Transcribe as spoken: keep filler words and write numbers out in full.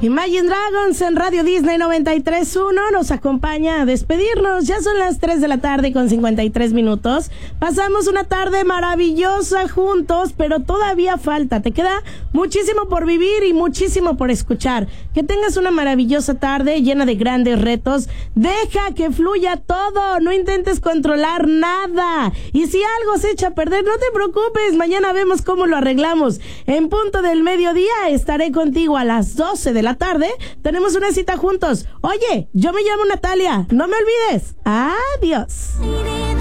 Imagine Dragons en Radio Disney noventa y tres punto uno nos acompaña a despedirnos. Ya son las tres de la tarde con cincuenta y tres minutos. Pasamos una tarde maravillosa juntos, pero todavía falta. Te queda muchísimo por vivir y muchísimo por escuchar. Que tengas una maravillosa tarde llena de grandes retos. Deja que fluya todo. No intentes controlar nada. Y si algo se echa a perder, no te preocupes. Mañana vemos cómo lo arreglamos. En punto del mediodía estaré contigo a las doce de la tarde. Tenemos una cita juntos. Oye, yo me llamo Natalia. No me olvides. Adiós.